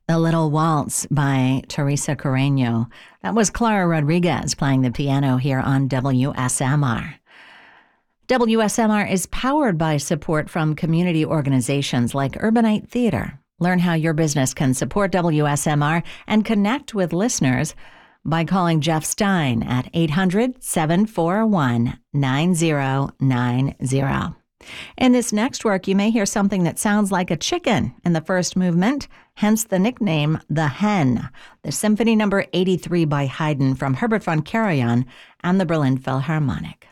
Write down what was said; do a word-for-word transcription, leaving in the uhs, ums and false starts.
The Little Waltz by Teresa Carreño. That was Clara Rodriguez playing the piano here on W S M R. W S M R is powered by support from community organizations like Urbanite Theater. Learn how your business can support W S M R and connect with listeners by calling Jeff Stein at eight hundred, seven four one, nine zero nine zero. In this next work, you may hear something that sounds like a chicken in the first movement, hence the nickname The Hen, the Symphony Number eighty-three by Haydn from Herbert von Karajan and the Berlin Philharmonic.